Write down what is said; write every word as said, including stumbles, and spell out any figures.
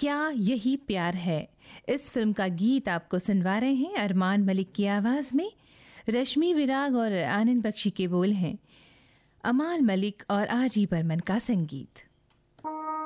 क्या यही प्यार है। इस फिल्म का गीत आपको सुनवा रहे हैं अरमान मलिक की आवाज में। रश्मि विराग और आनंद बख्शी के बोल हैं, अमाल मलिक और आर डी बर्मन का संगीत।